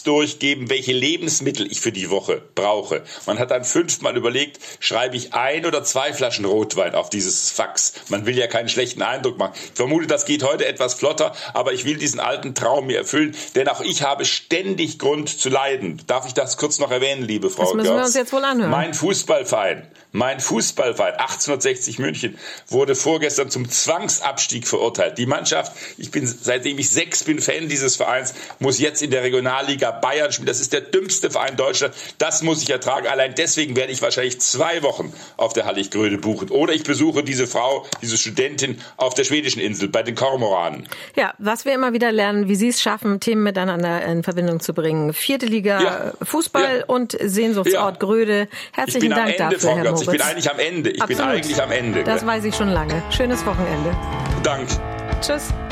durchgeben, welche Lebensmittel ich für die Woche brauche. Man hat dann 5-mal überlegt, schreibe ich 1 oder 2 Flaschen Rotwein auf dieses Fax. Man will ja keinen schlechten Eindruck machen. Ich vermute, das geht heute etwas flotter, aber ich will diesen alten Traum mir erfüllen, denn auch ich habe ständig Grund zu leiden. Darf ich das kurz noch erwähnen, liebe Frau Görz? Das müssen wir uns jetzt wohl anhören. Mein Fußballverein, 1860 München, wurde vorgestern zum Zwangsabstieg verurteilt. Die Mannschaft, seitdem ich 6 bin, Fan dieses Vereins, muss jetzt in der Regionalliga Bayern spielen. Das ist der dümmste Verein Deutschlands. Das muss ich ertragen. Allein deswegen werde ich wahrscheinlich 2 Wochen auf der Halliggröde buchen. Oder ich besuche diese Frau, diese Studentin auf der schwedischen Insel bei den Kormoranen. Ja, was wir immer wieder lernen, wie Sie es schaffen, Themen miteinander in Verbindung zu bringen. 4. Liga Fußball und Sehnsuchtsort Gröde. Herzlichen Dank dafür, Herr Moritz. Ich bin eigentlich am Ende. Das weiß ich schon lange. Schönes Wochenende. Dank. Tschüss.